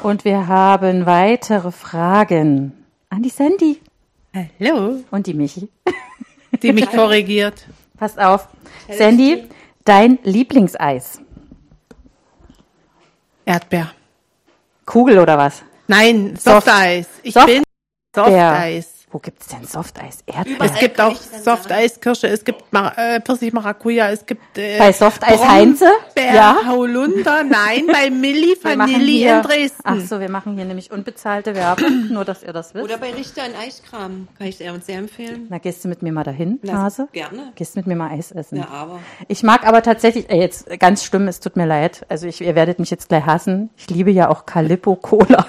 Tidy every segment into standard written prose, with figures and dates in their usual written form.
Und wir haben weitere Fragen an die Sandy. Hallo. Und die Michi. Die mich korrigiert. Passt auf. Sandy, dein Lieblingseis. Erdbeer. Kugel oder was? Nein, Softeis. Ich Soft- bin Softeis. Wo gibt's denn Softeis? Erdbeer? Es gibt auch Softeis Kirsche, es gibt Pfirsich Maracuja, es gibt Bei Softeis Heinze? Ja. Holunder, nein, bei Milli Vanilli in Dresden. Ach so, wir machen hier nämlich unbezahlte Werbung, nur dass ihr das wisst. Oder bei Richter in Eiskram, kann ich sehr empfehlen. Na, gehst du mit mir mal dahin, Na, Hase? gerne. Gehst mit mir mal Eis essen? Ja, aber. Ich mag aber tatsächlich, jetzt ganz schlimm, es tut mir leid, also ihr werdet mich jetzt gleich hassen, ich liebe ja auch Calippo Cola.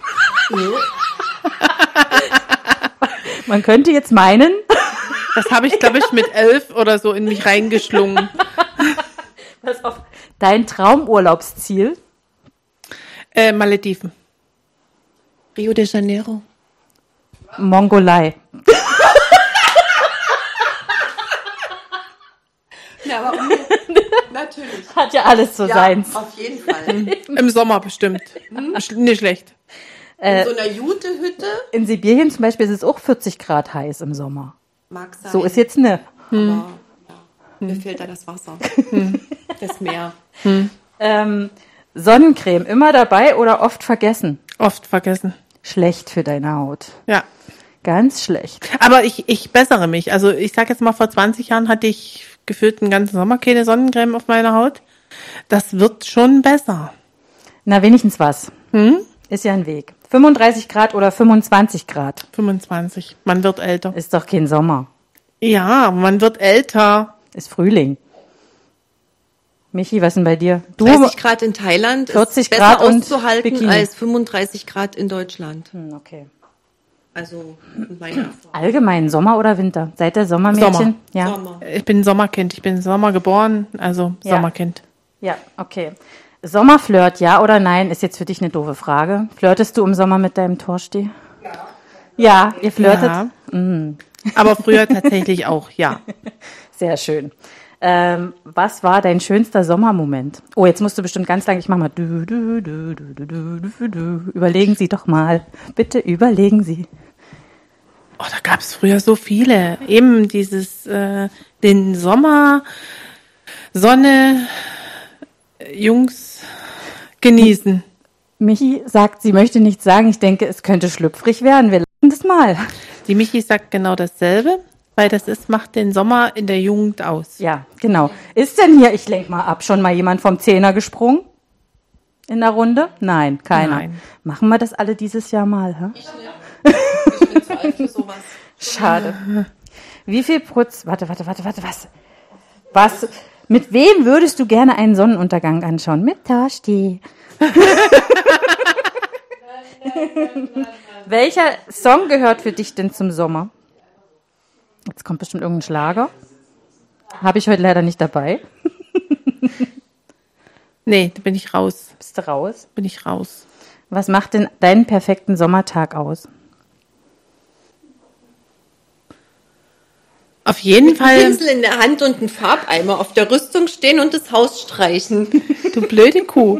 Man könnte jetzt meinen, Das habe ich, glaube ich, mit 11 oder so in mich reingeschlungen. pass auf, dein Traumurlaubsziel, Malediven. Rio de Janeiro. Mongolei. Ja, aber natürlich. Hat ja alles so seins. Auf jeden Fall. Im Sommer bestimmt. Nicht schlecht. In so einer Jute-Hütte In Sibirien zum Beispiel ist es auch 40 Grad heiß im Sommer. mag sein. So ist jetzt ne. Aber, ja, mir fehlt da das Wasser. Das Meer. Sonnencreme immer dabei oder oft vergessen? Oft vergessen. Schlecht für deine Haut. Ja. Ganz schlecht. Aber ich bessere mich. Also ich sag jetzt mal, vor 20 Jahren hatte ich gefühlt einen ganzen Sommer keine Sonnencreme auf meiner Haut. Das wird schon besser. Na, wenigstens was. Ist ja ein Weg. 35 Grad oder 25 Grad? 25. Man wird älter. Ist doch kein Sommer. Ja, man wird älter. Ist Frühling. Michi, was denn bei dir? Du, 30 Grad in Thailand 40 ist besser Grad und auszuhalten Bikini. als 35 Grad in Deutschland. Okay. Also meine Erfahrung. Allgemein Sommer oder Winter? Seid ihr Sommermädchen? Sommer. Ja. Sommer. Ich bin ein Sommerkind. Ich bin im Sommer geboren, also Ja. Sommerkind. Ja, okay. Sommerflirt, ja oder nein, ist jetzt für dich eine doofe Frage. Flirtest du im Sommer mit deinem Torsti? Ja, ihr flirtet? Ja. Aber früher tatsächlich auch, ja. Sehr schön. Was war dein schönster Sommermoment? Oh, jetzt musst du bestimmt ganz lang, ich mach mal. Überlegen Sie doch mal. Bitte überlegen Sie. Oh, da gab's früher so viele. Eben dieses, den Sommer, Sonne, Jungs genießen. Michi sagt, sie möchte nichts sagen. Ich denke, es könnte schlüpfrig werden. Wir lassen das mal. Die Michi sagt genau dasselbe, weil das macht den Sommer in der Jugend aus. Ja, genau. Ist denn hier, ich lenk mal ab, schon mal jemand vom Zehner gesprungen? In der Runde? Nein, keiner. Nein. Machen wir das alle dieses Jahr mal, hä? Ich bin zu alt für sowas. Schade. Wie viel Warte, was? Mit wem würdest du gerne einen Sonnenuntergang anschauen? Mit Torsti. Welcher Song gehört für dich denn zum Sommer? Jetzt kommt bestimmt irgendein Schlager. Habe ich heute leider nicht dabei. Nee, da bin ich raus. Bist du raus? Bin ich raus. Was macht denn deinen perfekten Sommertag aus? Auf jeden Fall, Pinsel in der Hand und ein Farbeimer auf der Rüstung stehen und das Haus streichen. du blöde Kuh.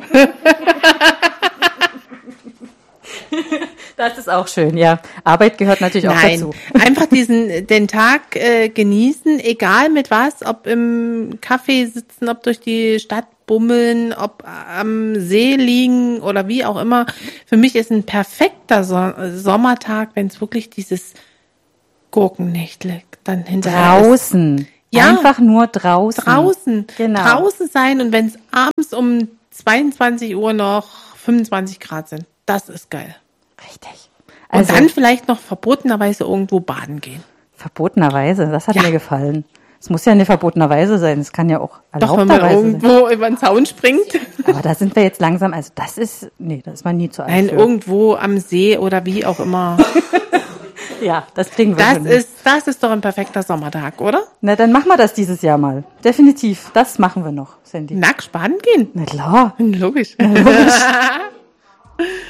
Das ist auch schön, ja. Arbeit gehört natürlich auch Nein, dazu. einfach den Tag genießen, egal mit was, ob im Café sitzen, ob durch die Stadt bummeln, ob am See liegen oder wie auch immer. Für mich ist ein perfekter Sommertag, wenn es wirklich dieses Gurkennächtle dann hinterher ist. Draußen. Ja. Einfach nur draußen. Draußen. Genau. Draußen sein und wenn es abends um 22 Uhr noch 25 Grad sind, das ist geil. Richtig. Und Also, dann vielleicht noch verbotenerweise irgendwo baden gehen. verbotenerweise, das hat Ja. mir gefallen. Es muss ja nicht verbotenerweise sein, es kann ja auch Doch, wenn man erlaubterweise sein. irgendwo über den Zaun springt. Aber da sind wir jetzt langsam, also das ist man nie zu alt Nein, für. irgendwo am See oder wie auch immer. Ja, das kriegen wir Das schon hin. ist doch ein perfekter Sommertag, oder? Na, dann machen wir das dieses Jahr mal. Definitiv, das machen wir noch, Sandy. Nackt baden gehen. Na klar. Logisch.